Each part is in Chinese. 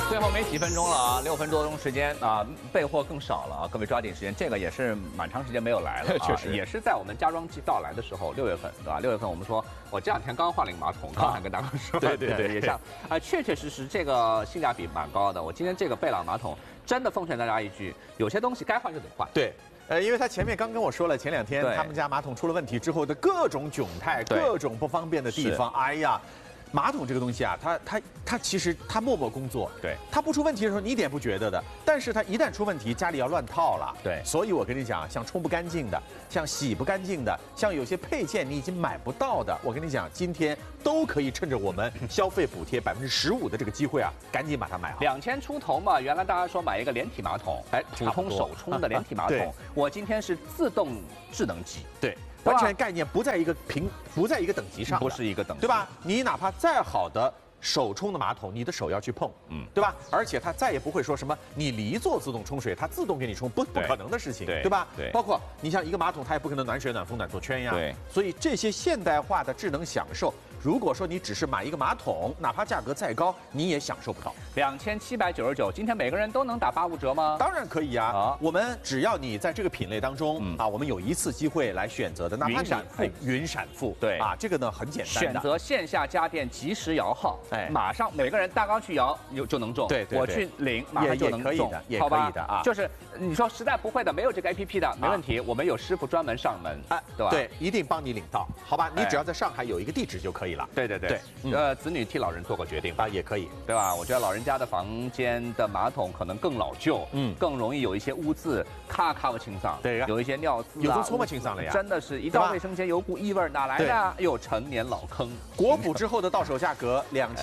最后没几分钟了啊，6分多钟时间啊，备货更少了啊，各位抓紧时间，这个也是蛮长时间没有来了啊， 确实也是在我们家装季到来的时候，6月份对吧？6月份我们说，我这两天刚换了一个马桶，刚才跟大哥说， 对， 也像啊，确实这个性价比蛮高的。我今天这个贝朗马桶真的奉劝大家一句，有些东西该换就得换。 对。因为他前面刚跟我说了，前2天他们家马桶出了问题之后的各种窘态、各种不方便的地方，哎呀。马桶这个东西啊，它其实它默默工作， 对， 它不出问题的时候你一点不觉得的，但是它一旦出问题，家里要乱套了， 对， 所以我跟你讲，像冲不干净的，像洗不干净的，像有些配件你已经买不到的，我跟你讲，今天都可以趁着我们消费补贴15%的这个机会啊，赶紧把它买好。 2000出头嘛，原来大家说买一个连体马桶，哎，普通手冲的连体马桶，我今天是自动智能机， 对。完全概念不在一个等级上， 不是一个等级， 对吧？你哪怕再好的手冲的马桶，你的手要去碰，对吧？而且它再也不会说什么你离座自动冲水，它自动给你冲，不可能的事情，对吧？ 对， 包括你像一个马桶，它也不可能暖水、暖风、暖坐圈呀。 对， 所以这些现代化的智能享受，如果说你只是买一个马桶，哪怕价格再高，你也享受不到。 2799，今天每个人都能打85折吗？ 当然可以啊！我们只要你在这个品类当中啊，我们有一次机会来选择的，哪怕云闪付， 对啊，这个呢很简单的， 选择线下家电即时摇号，哎，马上每个人大纲去摇就能中， 对， 我去领马上就能中， 也可以的啊。 就是你说实在不会的，没有这个 APP 的，没问题，我们有师傅专门上门，哎，对吧？ 对，一定帮你领到，好吧？你只要在上海有一个地址就可以了。 对，子女替老人做过决定啊，也可以， 对吧？我觉得老人家的房间的马桶可能更老旧，更容易有一些污渍，咔不清爽， 对， 有一些尿渍， 有都搓不清爽了呀， 真的是一到卫生间有股异味，哪来的啊？又成年老坑。 国补之后的到手价格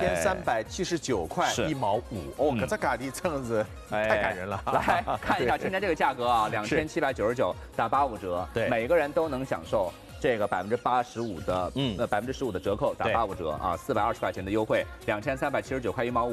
2379块1毛5，哦，可这嘎的真的是太感人了。 来看一下今天这个价格啊，2799打85折，对，每个人都能享受。这个85%的15%的折扣打85折啊，420块钱的优惠，2379块1毛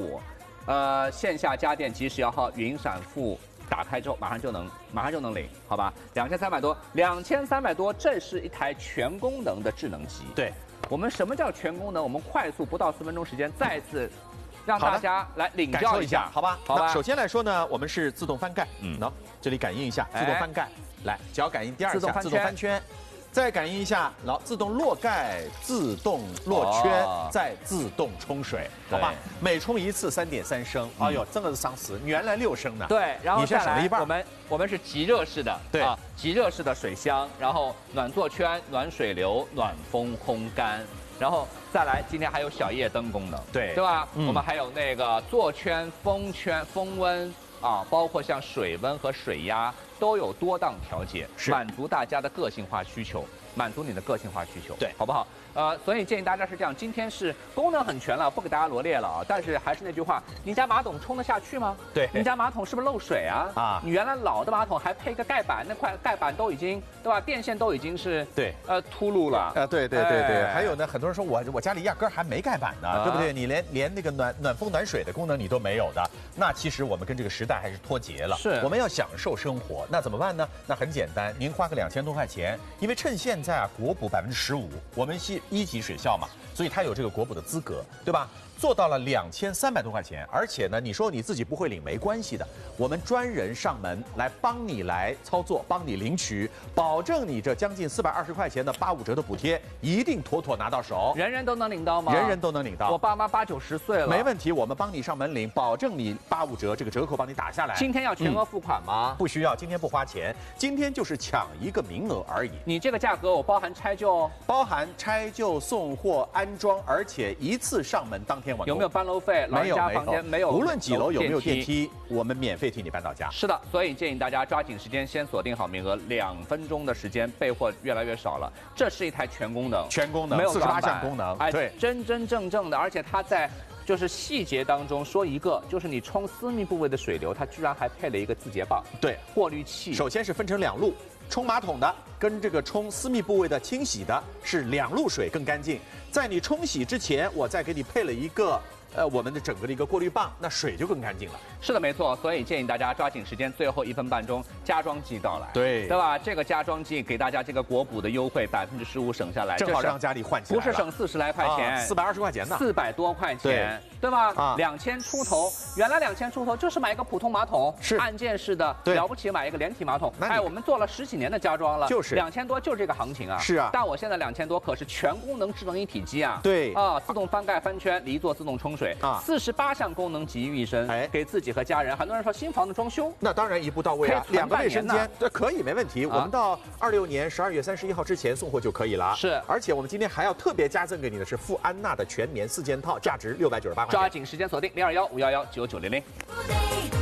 5，线下家电即时摇号云闪付打开之后马上就能领，好吧？2300多，这是一台全功能的智能机。对，我们什么叫全功能？我们快速不到4分钟时间再次让大家来领教一下， 好吧？好吧。首先来说呢，我们是自动翻盖，这里感应一下，自动翻盖，来脚感应第2下，自动翻圈。再感应一下，然后自动落盖、自动落圈，再自动冲水，好吧？每冲一次3.3升，哎呦，真的是伤死！原来6升呢。 对，然后你先省了一半。 我们是极热式的，对啊，极热式的水箱，然后暖坐圈、暖水流、暖风烘干，然后再来今天还有小夜灯功能，对吧？我们还有那个坐圈、风圈、风温啊，包括像水温和水压。都有多档调节，满足大家的个性化需求，满足你的个性化需求，对，好不好？所以建议大家是这样，今天是功能很全了，不给大家罗列了啊。但是还是那句话，您家马桶冲得下去吗？对，您家马桶是不是漏水啊？啊，你原来老的马桶还配个盖板，那块盖板都已经对吧？电线都已经是秃噜了。 对。还有呢，很多人说我家里压根还没盖板呢，对不对？你连那个暖风暖水的功能你都没有的，那其实我们跟这个时代还是脱节了。是，我们要享受生活。那怎么办呢？那很简单，您花个2000多块钱，因为趁现在啊，国补15%，我们是1级水效嘛，所以它有这个国补的资格，对吧？做到了2300多块钱，而且呢，你说你自己不会领没关系的，我们专人上门来帮你来操作，帮你领取，保证你这将近420块钱的85折的补贴一定妥妥拿到手。 人人都能领到吗？ 人人都能领到。 我爸妈80、90岁了， 没问题，我们帮你上门领，保证你85折这个折扣帮你打下来。 今天要全额付款吗？ 不需要，今天不花钱，今天就是抢一个名额而已。 你这个价格我包含拆旧哦， 包含拆旧、送货、安装，而且一次上门当天完工。 有没有搬楼费？老人家房间没有， 无论几楼有没有电梯，我们免费替你搬到家。 是的，所以建议大家抓紧时间，先锁定好名额，2分钟的时间，备货越来越少了。这是一台全功能， 没有48项功能， 对，真正的，而且它在就是细节当中说一个，就是你冲私密部位的水流，它居然还配了一个自洁棒，对，过滤器。 首先是分成2路。冲马桶的跟这个冲私密部位的清洗的是2路水更干净。在你冲洗之前，我再给你配了一个我们的整个的一个过滤棒，那水就更干净了。 是的，没错。所以建议大家抓紧时间，最后1分半钟加装机到来， 对吧？这个加装机给大家这个国补的优惠15%省下来， 正好让家里换起来了， 不是省40来块钱 ，420块钱呢 ，400多块钱，对吧？2000出头，原来2000出头就是买一个普通马桶，是按键式的，了不起买一个连体马桶。哎，我们做了10几年的加装了，就是2000多就这个行情啊。是啊，但我现在2000多可是全功能智能一体机啊。对自动翻盖翻圈，离座自动冲水，48项功能集于一身，给自己和家人。很多人说新房子装修， 那当然一步到位啊，2个卫生间，这可以没问题。我们到26年12月31号之前送货就可以了。是，而且我们今天还要特别加赠给你的是富安娜的全棉4件套，价值698块钱。 抓紧时间锁定021-511-9900。